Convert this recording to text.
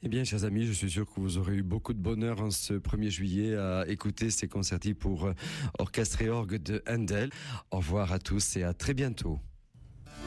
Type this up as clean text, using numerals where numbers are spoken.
Eh bien, chers amis, je suis sûr que vous aurez eu beaucoup de bonheur en ce 1er juillet à écouter ces concertis pour orchestre et orgue de Handel. Au revoir à tous et à très bientôt.